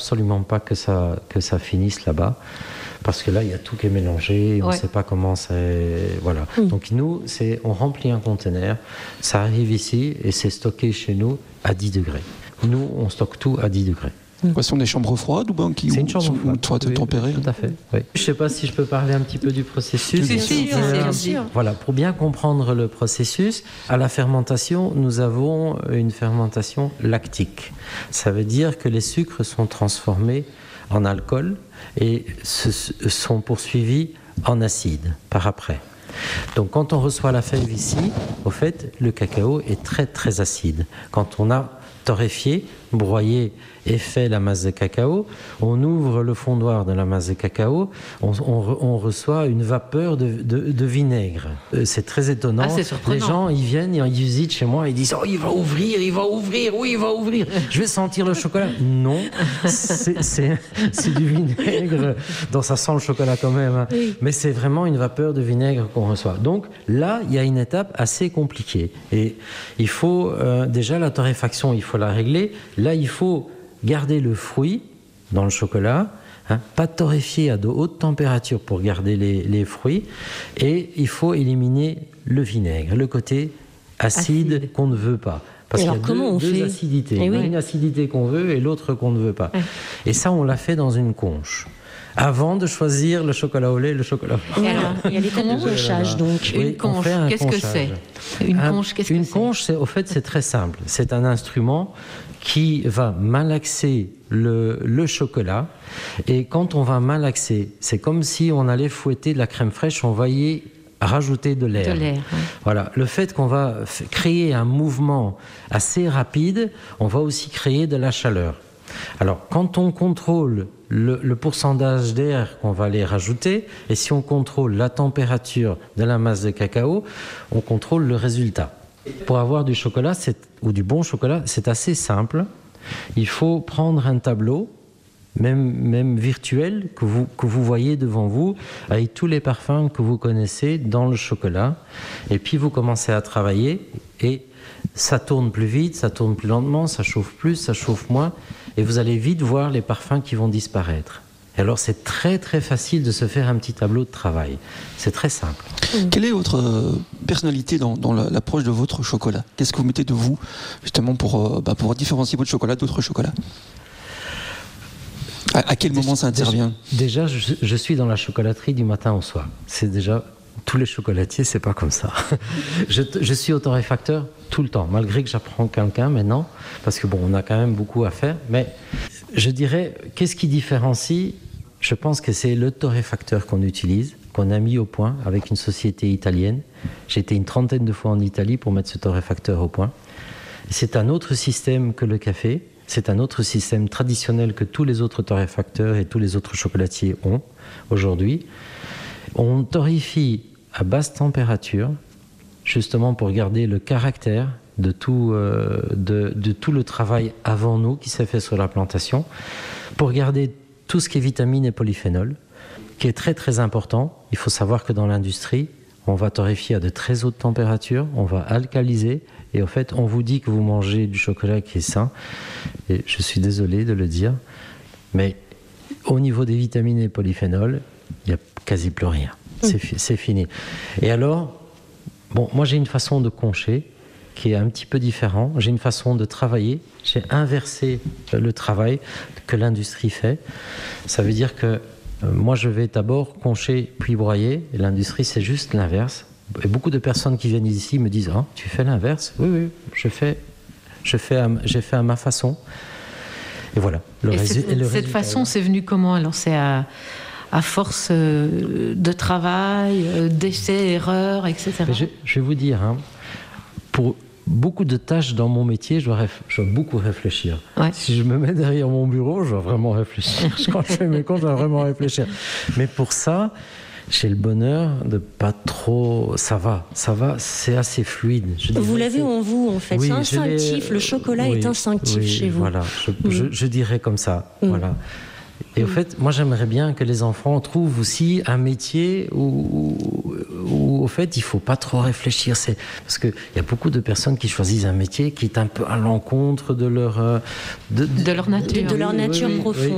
absolument pas que ça finisse là-bas. Parce que là, il y a tout qui est mélangé, on ne sait pas comment c'est... Voilà. Donc nous, on remplit un conteneur, ça arrive ici et c'est stocké chez nous à 10 degrés. Nous, on stocke tout à 10 degrés. Ce sont des chambres froides ou bien qui c'est une chambre froide, oui, tempérée? Tout à fait. Oui. Je ne sais pas si je peux parler un petit peu du processus. Bien sûr. Voilà, pour bien comprendre le processus, à la fermentation, nous avons une fermentation lactique. Ça veut dire que les sucres sont transformés en alcool et sont poursuivis en acide par après. Donc quand on reçoit la fève ici, au fait, le cacao est très très acide. Quand on a torréfié, broyé et fait la masse de cacao, on ouvre le fondoir de la masse de cacao, on reçoit une vapeur de vinaigre. C'est très étonnant. Les gens, ils viennent, ils visitent chez moi, ils disent « Oh, il va ouvrir, oui, il va ouvrir. Je vais sentir le chocolat. » Non, c'est du vinaigre. Donc ça sent le chocolat quand même. Hein. Oui. Mais c'est vraiment une vapeur de vinaigre qu'on reçoit. Donc là, il y a une étape assez compliquée. Et il faut, déjà la torréfaction, il faut la régler. Là, il faut garder le fruit dans le chocolat, pas torréfier à de hautes températures pour garder les fruits, et il faut éliminer le vinaigre, le côté acide qu'on ne veut pas. Parce qu'il y a deux acidités. Une acidité qu'on veut et l'autre qu'on ne veut pas. Et ça, on l'a fait dans une conche. Avant de choisir le chocolat au lait et le chocolat blanc. Alors, il y a les conchages, donc. Oui, une conche, qu'est-ce que c'est? Une conche, au fait, c'est très simple. C'est un instrument qui va malaxer le chocolat. Et quand on va malaxer, c'est comme si on allait fouetter de la crème fraîche, on va y rajouter de l'air. Voilà. Le fait qu'on va créer un mouvement assez rapide, on va aussi créer de la chaleur. Alors, quand on contrôle le pourcentage d'air qu'on va aller rajouter, et si on contrôle la température de la masse de cacao, on contrôle le résultat. Pour avoir du chocolat, ou du bon chocolat, c'est assez simple. Il faut prendre un tableau, même virtuel, que vous voyez devant vous, avec tous les parfums que vous connaissez dans le chocolat. Et puis vous commencez à travailler, et ça tourne plus vite, ça tourne plus lentement, ça chauffe plus, ça chauffe moins, et vous allez vite voir les parfums qui vont disparaître. Et alors c'est très très facile de se faire un petit tableau de travail. C'est très simple. Quelle est votre personnalité dans l'approche de votre chocolat? Qu'est-ce que vous mettez de vous, justement, pour différencier votre chocolat d'autres chocolats? À quel moment ça intervient? Déjà, je suis dans la chocolaterie du matin au soir. C'est déjà... Tous les chocolatiers, c'est pas comme ça. Je suis au torréfacteur tout le temps, malgré que j'apprends quelqu'un maintenant, parce que on a quand même beaucoup à faire. Mais je dirais, qu'est-ce qui différencie? Je pense que c'est le torréfacteur qu'on utilise, qu'on a mis au point avec une société italienne. J'ai été une 30aine de fois en Italie pour mettre ce torréfacteur au point. C'est un autre système que le café. C'est un autre système traditionnel que tous les autres torréfacteurs et tous les autres chocolatiers ont aujourd'hui. On torréfie à basse température, justement pour garder le caractère de tout le travail avant nous qui s'est fait sur la plantation, pour garder tout ce qui est vitamines et polyphénols, qui est très très important. Il faut savoir que dans l'industrie, on va torréfier à de très hautes températures, on va alcaliser, et en fait, on vous dit que vous mangez du chocolat qui est sain, et je suis désolé de le dire, mais au niveau des vitamines et polyphénols, il n'y a quasi plus rien. C'est fini. Et alors, moi j'ai une façon de concher qui est un petit peu différente. J'ai une façon de travailler. J'ai inversé le travail que l'industrie fait. Ça veut dire que moi je vais d'abord concher puis broyer. Et l'industrie c'est juste l'inverse. Et beaucoup de personnes qui viennent ici me disent « Ah, tu fais l'inverse ?» Oui, j'ai fait à ma façon. Et voilà. Cette façon, c'est venu comment? Alors c'est à force de travail, d'essais, erreurs, etc. Je vais vous dire, pour beaucoup de tâches dans mon métier, je dois beaucoup réfléchir. Ouais. Si je me mets derrière mon bureau, je dois vraiment réfléchir. Quand je fais mes comptes, je dois vraiment réfléchir. Mais pour ça, j'ai le bonheur de pas trop... Ça va, c'est assez fluide. Vous l'avez en vous, en fait. Oui, c'est instinctif, le chocolat est instinctif chez vous. Voilà, je dirais comme ça. Voilà. Et au fait, moi j'aimerais bien que les enfants trouvent aussi un métier où au fait il ne faut pas trop réfléchir. Parce qu'il y a beaucoup de personnes qui choisissent un métier qui est un peu à l'encontre de leur nature profonde.